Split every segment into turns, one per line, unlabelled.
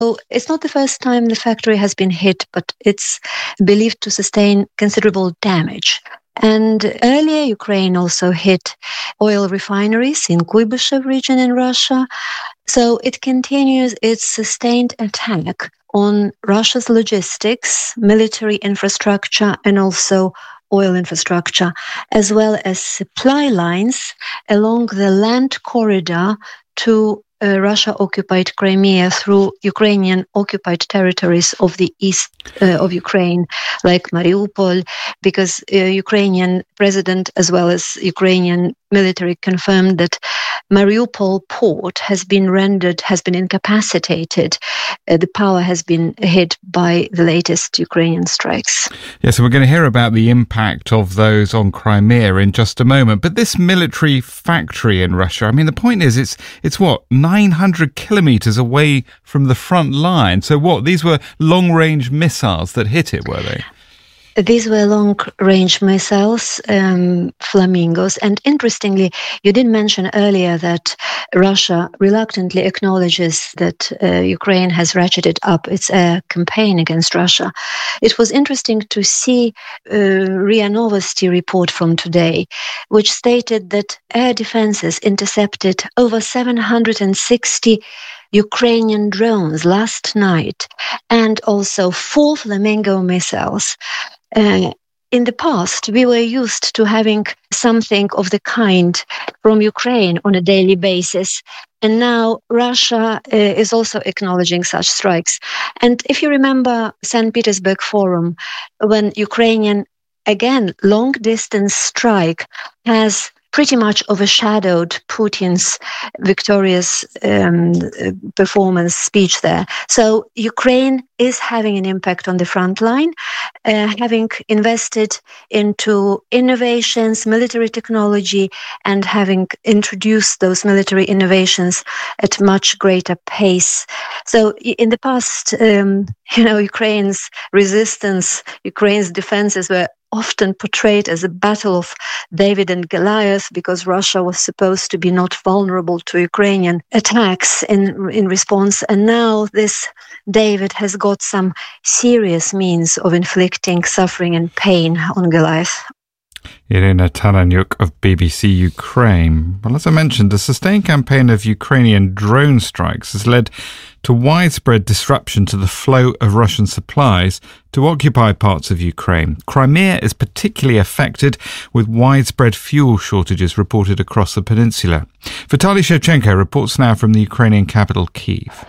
So it's not the first time the factory has been hit, but it's believed to sustain considerable damage. And earlier, Ukraine also hit oil refineries in Kuybyshev region in Russia. So it continues its sustained attack on Russia's logistics, military infrastructure, and also oil infrastructure, as well as supply lines along the land corridor to Russia-occupied Crimea through Ukrainian-occupied territories of the east of Ukraine, like Mariupol, because Ukrainian president as well as Ukrainian military confirmed that Mariupol port has been incapacitated. The power has been hit by the latest Ukrainian strikes.
Yeah, so we're going to hear about the impact of those on Crimea in just a moment. But this military factory in Russia, I mean, the point is it's what, 900 kilometres away from the front line. So what, these were long-range missiles that hit it, were they?
These were long-range missiles, Flamingos. And interestingly, you did mention earlier that Russia reluctantly acknowledges that Ukraine has ratcheted up its air campaign against Russia. It was interesting to see RIA Novosti report from today, which stated that air defenses intercepted over 760 Ukrainian drones last night, and also 4 Flamingo missiles. In the past, we were used to having something of the kind from Ukraine on a daily basis. And now Russia is also acknowledging such strikes. And if you remember St. Petersburg Forum, when Ukrainian, again, long-distance strike has pretty much overshadowed Putin's victorious performance speech there. So Ukraine is having an impact on the front line, having invested into innovations, military technology, and having introduced those military innovations at much greater pace. So in the past, Ukraine's resistance, Ukraine's defenses were often portrayed as a battle of David and Goliath, because Russia was supposed to be not vulnerable to Ukrainian attacks in response. And now this David has got some serious means of inflicting suffering and pain on Goliath.
Irina Talanyuk of BBC Ukraine. Well, as I mentioned, the sustained campaign of Ukrainian drone strikes has led to widespread disruption to the flow of Russian supplies to occupied parts of Ukraine. Crimea is particularly affected, with widespread fuel shortages reported across the peninsula. Vitaly Shevchenko reports now from the Ukrainian capital, Kyiv.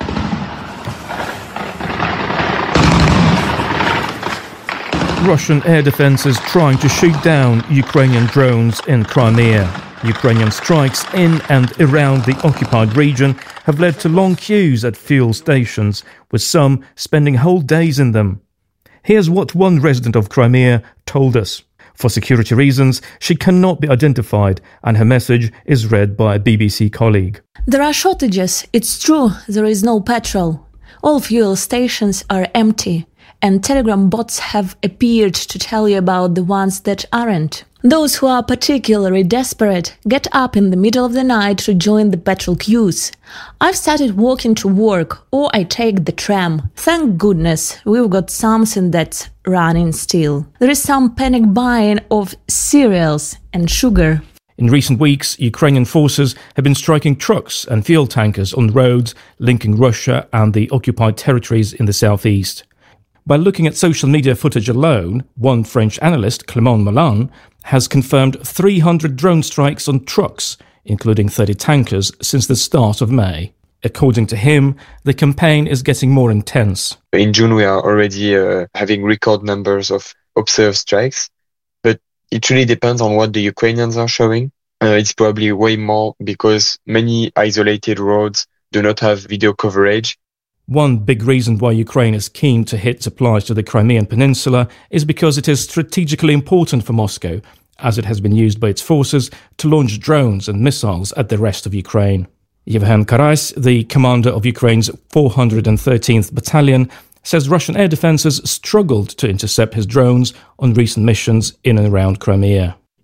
Russian air defences trying to shoot down Ukrainian drones in Crimea. Ukrainian strikes in and around the occupied region have led to long queues at fuel stations, with some spending whole days in them. Here's what one resident of Crimea told us. For security reasons, she cannot be identified, and her message is read by a BBC colleague.
There are shortages, it's true, there is no petrol. All fuel stations are empty, and Telegram bots have appeared to tell you about the ones that aren't. Those who are particularly desperate get up in the middle of the night to join the petrol queues. I've started walking to work, or I take the tram. Thank goodness we've got something that's running still. There is some panic buying of cereals and sugar.
In recent weeks, Ukrainian forces have been striking trucks and fuel tankers on roads linking Russia and the occupied territories in the southeast. By looking at social media footage alone, one French analyst, Clément Mollin, has confirmed 300 drone strikes on trucks, including 30 tankers, since the start of May. According to him, the campaign is getting more intense.
In June, we are already having record numbers of observed strikes, but it really depends on what the Ukrainians are showing. It's probably way more because many isolated roads do not have video coverage.
One big reason why Ukraine is keen to hit supplies to the Crimean Peninsula is because it is strategically important for Moscow, as it has been used by its forces to launch drones and missiles at the rest of Ukraine. Yevhen Karas, the commander of Ukraine's 413th Battalion, says Russian air defences struggled to intercept his drones on recent missions in and around Crimea.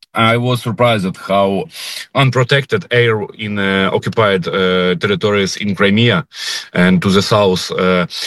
I was surprised at how unprotected air in occupied territories in Crimea and to the south